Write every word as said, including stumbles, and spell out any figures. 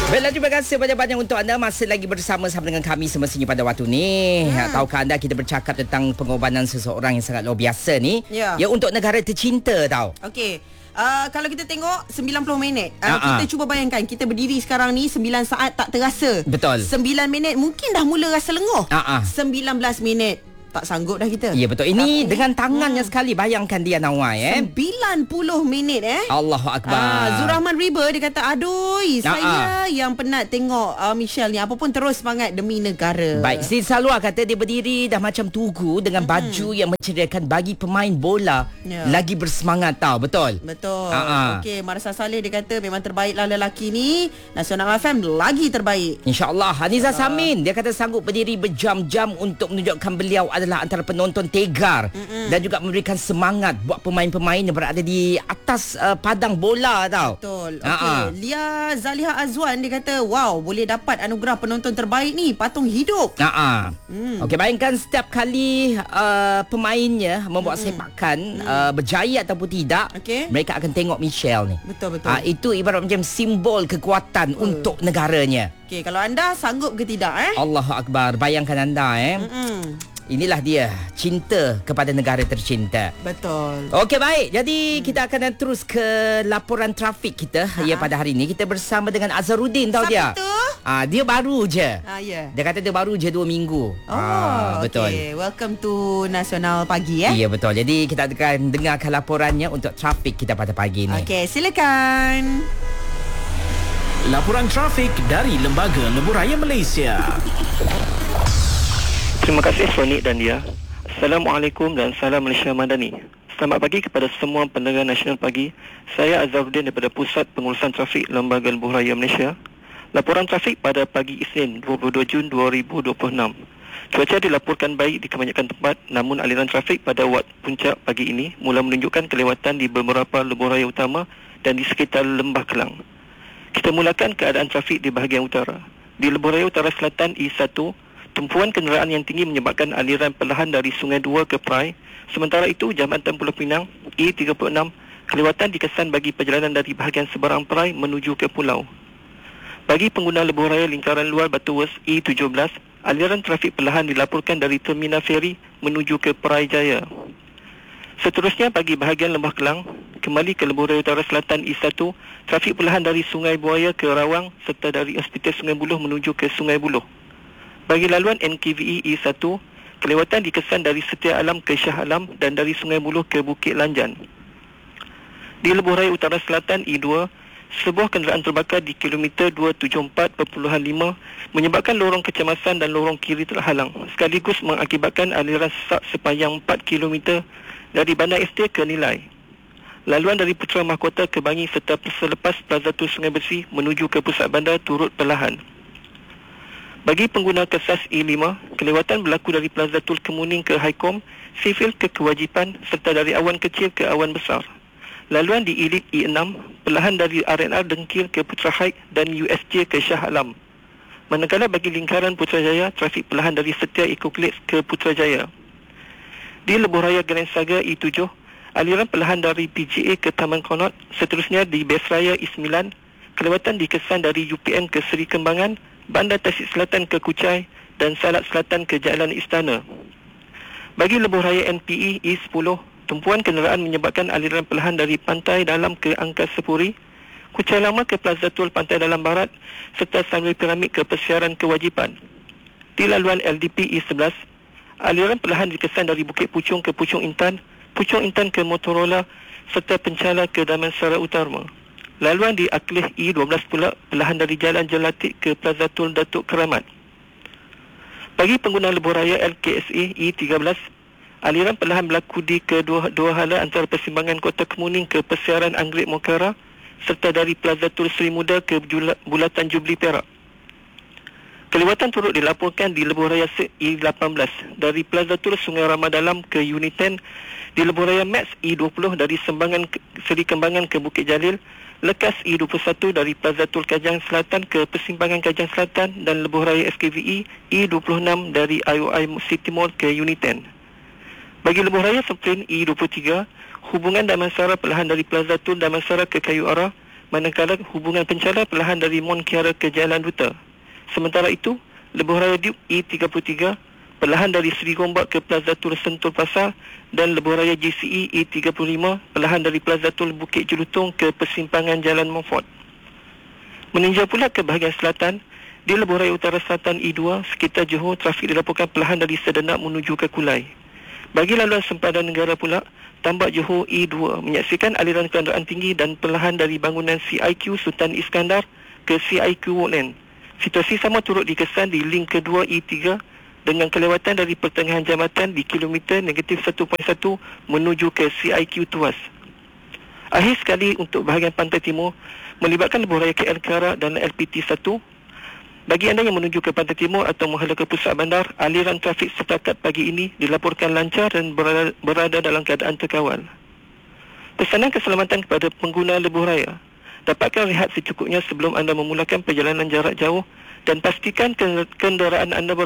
Baiklah, terima kasih banyak-banyak untuk anda masih lagi bersama-sama dengan kami semestinya pada waktu ni. Hmm. Tahukah anda kita bercakap tentang pengorbanan seseorang yang sangat luar biasa ni. Ya. Ya, untuk negara tercinta tau. Okey. Uh, kalau kita tengok sembilan puluh minit uh, uh-uh. kita cuba bayangkan kita berdiri sekarang ni sembilan saat tak terasa. Betul. sembilan minit mungkin dah mula rasa lenguh. uh-uh. sembilan belas minit tak sanggup dah kita. Ya, betul. Ini Tapi, dengan tangannya hmm. sekali. Bayangkan dia, Nawai, eh. sembilan puluh minit eh. Allahu Akbar. Ah, Zurrahman Riba dia kata, aduh, saya yang penat tengok uh, Michelle ni. Apa pun terus semangat demi negara. Baik, si Salwa kata dia berdiri dah macam tugu dengan hmm. baju yang menceriakan bagi pemain bola ya. lagi bersemangat tau. Betul? Betul. Uh-uh. Okey, Marsa Saleh dia kata memang terbaiklah lelaki ni. Nasional F M lagi terbaik. InsyaAllah. Haniza uh. Samin dia kata sanggup berdiri berjam-jam untuk menunjukkan beliau adalah antara penonton tegar Mm-mm. dan juga memberikan semangat buat pemain-pemain yang berada di atas uh, padang bola tau. Betul. Okey, Lia Zaliha Azwan dia kata, wow, boleh dapat anugerah penonton terbaik ni, patung hidup. Ha mm. Okey, bayangkan setiap kali uh, pemainnya membuat Mm-mm. sepakan mm. uh, berjaya ataupun tidak, okay. mereka akan tengok Michelle ni. Betul betul. Uh, itu ibarat macam simbol kekuatan uh. untuk negaranya. Okey, kalau anda sanggup ke tidak eh? Allahu Akbar. Bayangkan anda eh. Mm-mm. Inilah dia, cinta kepada negara tercinta. Betul. Okey, baik. Jadi hmm. kita akan terus ke laporan trafik kita. Ha-ha. Ya, pada hari ini kita bersama dengan Azharuddin, tahu dia? Siapa tu? Ah, dia baru je. Ah, yeah. Dia kata dia baru je dua minggu. Oh, ah, betul. Okay. Welcome to Nasional Pagi eh. Ya, betul. Jadi kita akan dengarkan laporannya untuk trafik kita pada pagi ini. Okey, silakan. Laporan trafik dari Lembaga Lebuhraya Malaysia. Terima kasih Sonik dan dia. Assalamualaikum dan salam Malaysia Madani. Selamat pagi kepada semua pendengar Nasional Pagi. Saya Azharuddin daripada Pusat Pengurusan Trafik Lembaga Lebuhraya Malaysia. Laporan trafik pada pagi Isnin dua puluh dua Jun dua ribu dua puluh enam. Cuaca dilaporkan baik di kebanyakan tempat, namun aliran trafik pada waktu puncak pagi ini mula menunjukkan kelewatan di beberapa lebuhraya utama dan di sekitar Lembah Kelang. Kita mulakan keadaan trafik di bahagian utara. Di lebuhraya utara selatan I satu, tumpuan kenderaan yang tinggi menyebabkan aliran perlahan dari Sungai Dua ke Perai. Sementara itu, Jambatan Pulau Pinang I tiga puluh enam, kelewatan dikesan bagi perjalanan dari bahagian seberang Perai menuju ke pulau. Bagi pengguna lebuhraya lingkaran luar Batu Wes I tujuh belas, aliran trafik perlahan dilaporkan dari Terminal Feri menuju ke Perai Jaya. Seterusnya, bagi bahagian Lembah Kelang, kembali ke lebuhraya utara selatan I satu, trafik perlahan dari Sungai Buaya ke Rawang serta dari Hospital Sungai Buloh menuju ke Sungai Buloh. Bagi laluan N K V E I satu, kelewatan dikesan dari Setia Alam ke Shah Alam dan dari Sungai Buloh ke Bukit Lanjan. Di lebuhraya utara selatan I dua, sebuah kenderaan terbakar di kilometer dua tujuh empat perpuluhan lima menyebabkan lorong kecemasan dan lorong kiri terhalang, sekaligus mengakibatkan aliran sesak sepanjang empat kilometer dari Bandar Estate ke Nilai. Laluan dari Putra Mahkota ke Bangi serta selepas Plaza Tol Sungai Bersih menuju ke pusat bandar turut perlahan. Bagi pengguna Kesas I lima, kelewatan berlaku dari Plaza Tol Kemuning ke Haikom, Sivil ke Kewajipan serta dari Awan Kecil ke Awan Besar. Laluan di Elite I enam, perlahan dari R and R Dengkil ke Putra Haik dan U S J ke Shah Alam. Manakala bagi lingkaran Putrajaya, trafik perlahan dari Setia Eco-Clips ke Putrajaya. Di lebuhraya Grand Saga I tujuh, aliran perlahan dari P G A ke Taman Konot. Seterusnya di Besraya I sembilan, kelewatan dikesan dari U P M ke Seri Kembangan, Bandar Tasik Selatan ke Kuchai dan Salat Selatan ke Jalan Istana. Bagi lebuhraya N P E I sepuluh, tumpuan kenderaan menyebabkan aliran perlahan dari Pantai Dalam ke Angkasa Puri, Kuchai Lama ke Plaza Tol Pantai Dalam Barat serta Sunway Piramid ke Persiaran Kewajipan. Di laluan L D P I sebelas, aliran perlahan dikesan dari Bukit Puchong ke Puchong Intan, Puchong Intan ke Motorola serta Penchala ke Damansara Utama. Laluan di Akleh I dua belas pula perlahan dari Jalan Jelatik ke Plaza Tol Datuk Keramat. Bagi pengguna lebuhraya L K S A I tiga belas, aliran perlahan berlaku di kedua dua hala antara persimpangan Kota Kemuning ke Persiaran Anggrek Mokara serta dari Plaza Tol Seri Muda ke Bulatan Jubli Perak. Kelewatan turut dilaporkan di lebuhraya I lapan belas dari Plaza Tol Sungai Ramadalam ke Uniten, di lebuhraya Max I dua puluh dari Sembangan Seri Kembangan ke Bukit Jalil, lekas I dua puluh satu dari Plaza Tol Kajang Selatan ke Persimpangan Kajang Selatan dan lebuhraya S K V E I dua puluh enam dari I O I City Mall ke Uniten. Bagi lebuhraya Seprin I dua puluh tiga, hubungan Damansara perlahan dari Plaza Tol Damansara ke Kayu Ara, manakala hubungan pencala perlahan dari Mont Kiara ke Jalan Duta. Sementara itu, lebuh raya Duke E tiga puluh tiga perlahan dari Seri Gombak ke Plaza Tol Sentul Pasar dan lebuh raya J C E E tiga puluh lima perlahan dari Plaza Tol Bukit Jelutong ke persimpangan Jalan Montfort. Meninjau pula ke bahagian selatan, di lebuh raya utara selatan E dua sekitar Johor, trafik dilaporkan perlahan dari Sedenak menuju ke Kulai. Bagi laluan sempadan negara pula, Tambak Johor E dua menyaksikan aliran kenderaan tinggi dan perlahan dari bangunan C I Q Sultan Iskandar ke C I Q Woodland. Situasi sama turut dikesan di link kedua E tiga dengan kelewatan dari pertengahan jambatan di kilometer negatif satu perpuluhan satu menuju ke C I Q Tuas. Akhir sekali untuk bahagian pantai timur melibatkan lebuh raya K L Kara dan L P T satu. Bagi anda yang menuju ke pantai timur atau menghala ke pusat bandar, aliran trafik setakat pagi ini dilaporkan lancar dan berada, berada dalam keadaan terkawal. Pesanan keselamatan kepada pengguna lebuh raya: dapatkan rehat secukupnya sebelum anda memulakan perjalanan jarak jauh dan pastikan kenderaan anda